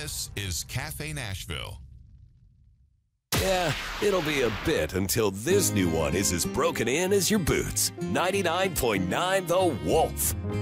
This is Cafe Nashville. Yeah, it'll be a bit until this new one is as broken in as your boots. 99.9 The Wolf.